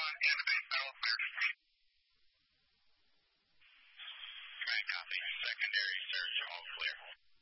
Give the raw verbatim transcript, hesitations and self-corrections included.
one and the base metal clear. Command copy. Secondary search all clear.